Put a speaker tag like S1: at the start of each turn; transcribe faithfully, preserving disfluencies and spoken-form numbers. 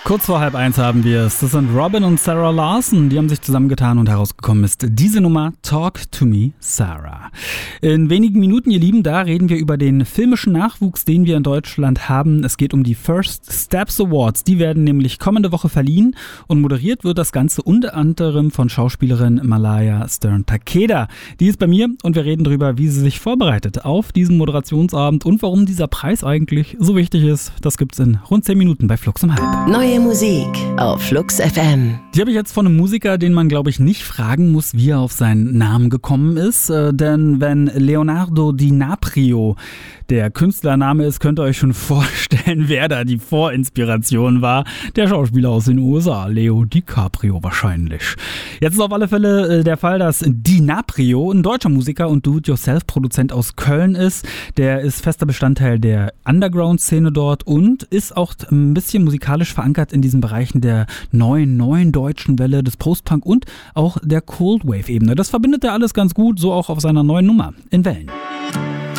S1: Kurz vor halb eins haben wir es. Das sind Robin und Sarah Larson. Die haben sich zusammengetan und herausgekommen ist diese Nummer Talk to Me, Sarah. In wenigen Minuten, ihr Lieben, da reden wir über den filmischen Nachwuchs, den wir in Deutschland haben. Es geht um die First Steps Awards. Die werden nämlich kommende Woche verliehen und moderiert wird das Ganze unter anderem von Schauspielerin Malaya Stern-Takeda. Die ist bei mir und wir reden darüber, wie sie sich vorbereitet auf diesen Moderationsabend und warum dieser Preis eigentlich so wichtig ist. Das gibt's in rund zehn Minuten bei Flux um halb.
S2: Neue Musik auf Flux F M.
S1: Die habe ich jetzt von einem Musiker, den man, glaube ich, nicht fragen muss, wie er auf seinen Namen gekommen ist. Äh, denn wenn Leonardo DiNaprio der Künstlername ist, könnt ihr euch schon vorstellen, wer da die Vorinspiration war. Der Schauspieler aus den U S A, Leo DiCaprio wahrscheinlich. Jetzt ist auf alle Fälle äh, der Fall, dass DiNaprio ein deutscher Musiker und Do-it-yourself-Produzent aus Köln ist. Der ist fester Bestandteil der Underground-Szene dort und ist auch ein bisschen musikalisch verankert in diesen Bereichen der neuen, neuen deutschen Welle, des Post-Punk und auch der Cold Wave-Ebene. Das verbindet er alles ganz gut, so auch auf seiner neuen Nummer in Wellen.